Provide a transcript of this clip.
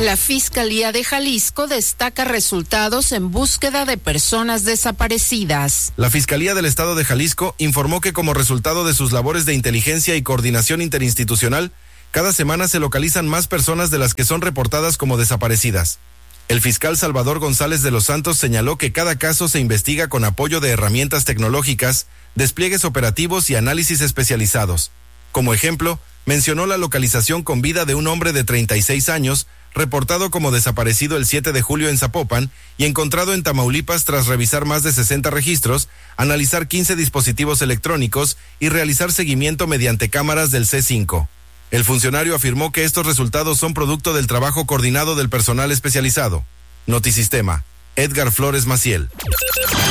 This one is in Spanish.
La Fiscalía de Jalisco destaca resultados en búsqueda de personas desaparecidas. La Fiscalía del Estado de Jalisco informó que como resultado de sus labores de inteligencia y coordinación interinstitucional, cada semana se localizan más personas de las que son reportadas como desaparecidas. El fiscal Salvador González de los Santos señaló que cada caso se investiga con apoyo de herramientas tecnológicas, despliegues operativos y análisis especializados. Como ejemplo, mencionó la localización con vida de un hombre de 36 años, reportado como desaparecido el 7 de julio en Zapopan y encontrado en Tamaulipas tras revisar más de 60 registros, analizar 15 dispositivos electrónicos y realizar seguimiento mediante cámaras del C5. El funcionario afirmó que estos resultados son producto del trabajo coordinado del personal especializado. Notisistema, Edgar Flores Maciel.